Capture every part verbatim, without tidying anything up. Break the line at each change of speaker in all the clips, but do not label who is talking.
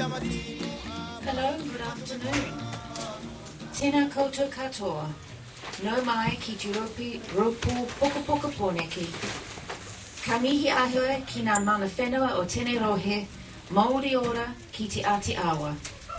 Hello, good afternoon. Tēnā koutou katoa. No mai ki te ropi, ropu poko poko pōneki. Ka mihi ahua ki ngā mana whenua o tēnei rohe, Māori ora ki te Ātiawa.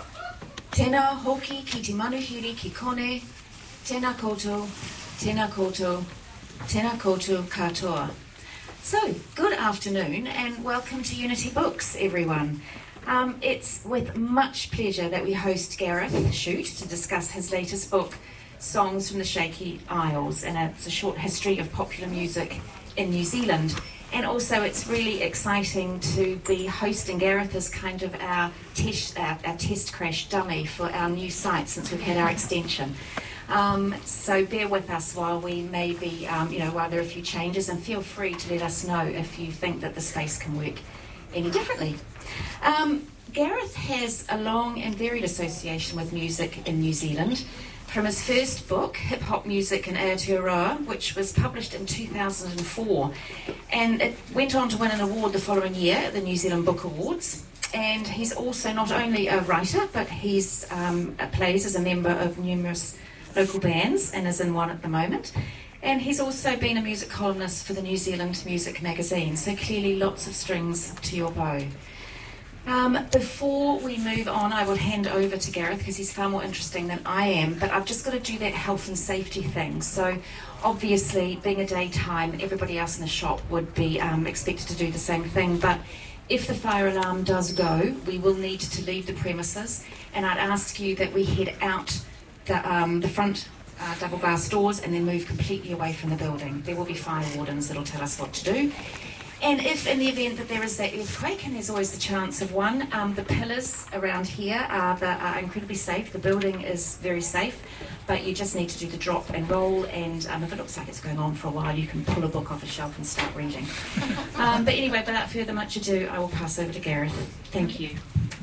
Tēnā hoki ki te manuhiri ki kone, tēnā koutou, tēnā koutou, tēnā koutou katoa. So, good afternoon and welcome to Unity Books, everyone. Um, it's with much pleasure that we host Gareth Shute to discuss his latest book, Songs from the Shaky Isles, and it's a short history of popular music in New Zealand. And also it's really exciting to be hosting Gareth as kind of our test, our, our test crash dummy for our new site since we've had our extension. Um, so bear with us while we maybe, um, you know, while there are a few changes, and feel free to let us know if you think that the space can work any differently. Um, Gareth has a long and varied association with music in New Zealand, from his first book, Hip Hop Music in Aotearoa, which was published in two thousand four, and it went on to win an award the following year at the New Zealand Book Awards. And he's also not only a writer, but he's um, plays as a member of numerous local bands and is in one at the moment. And he's also been a music columnist for the New Zealand Music Magazine, so clearly lots of strings to your bow. Um, before we move on, I will hand over to Gareth because he's far more interesting than I am, but I've just got to do that health and safety thing. So obviously, being a daytime, everybody else in the shop would be um, expected to do the same thing, but if the fire alarm does go, we will need to leave the premises, and I'd ask you that we head out the, um, the front uh, double glass doors and then move completely away from the building. There will be fire wardens that will tell us what to do. And if in the event that there is that earthquake, and there's always the chance of one, um, the pillars around here are, the, are incredibly safe. The building is very safe, but you just need to do the drop and roll, and um, if it looks like it's going on for a while, you can pull a book off a shelf and start reading. um, but anyway, without further much ado, I will pass over to Gareth. Thank you.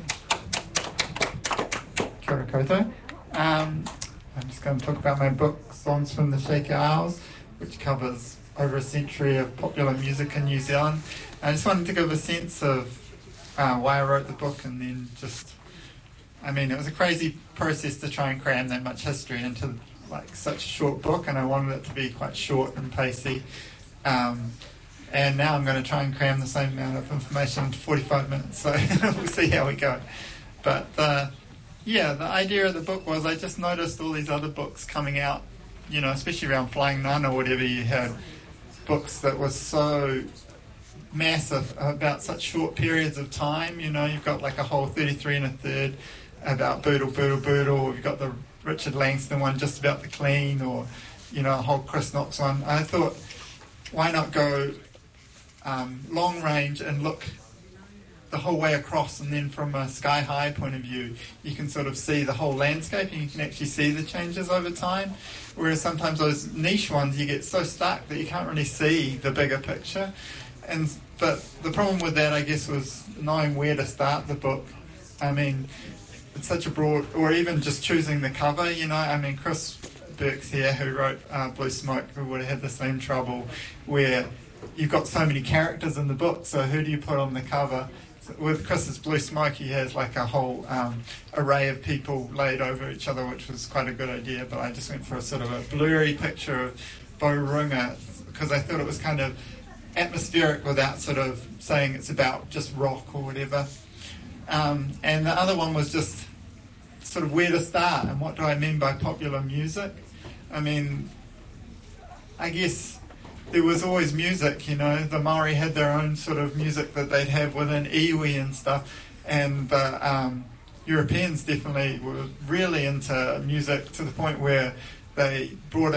Kia ora koutou. Um, I'm just going to talk about my book, Songs from the Shaky Isles, which covers over a century of popular music in New Zealand. I just wanted to give a sense of uh, why I wrote the book, and then just, I mean, it was a crazy process to try and cram that much history into like such a short book, and I wanted it to be quite short and pacey. Um, and now I'm going to try and cram the same amount of information into forty-five minutes, so we'll see how we go. But uh, yeah, the idea of the book was I just noticed all these other books coming out, you know, especially around Flying Nun or whatever. You had books that were so massive about such short periods of time. You know, you've got like a whole thirty-three and a third about Boodle, Boodle, Boodle. You've got the Richard Langston one just about the clean, or, you know, a whole Chris Knox one. I thought, why not go um, long range and look the whole way across, and then from a sky high point of view you can sort of see the whole landscape, and you can actually see the changes over time, whereas sometimes those niche ones you get so stuck that you can't really see the bigger picture. And but the problem with that, I guess, was knowing where to start the book. I mean, it's such a broad, or even just choosing the cover, you know. I mean, Chris Burke's here, who wrote uh, Blue Smoke, who would have had the same trouble, where you've got so many characters in the book, so who do you put on the cover? With Chris's Blue Smoke, he has like a whole um, array of people laid over each other, which was quite a good idea, but I just went for a sort of a blurry picture of Boarunga because I thought it was kind of atmospheric without sort of saying it's about just rock or whatever. Um, and the other one was just sort of where to start, and what do I mean by popular music? I mean, I guess there was always music, you know. The Maori had their own sort of music that they'd have within iwi and stuff, and the um, Europeans definitely were really into music to the point where they brought